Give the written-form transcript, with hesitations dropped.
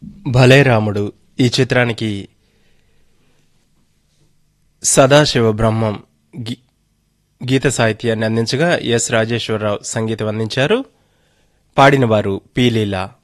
భలే రాముడు ఈ చిత్రానికి సదాశివ బ్రహ్మం గీత సాహిత్యాన్ని అందించగా ఎస్ రాజేశ్వరరావు సంగీతం అందించారు. పాడినవారు పి లీల.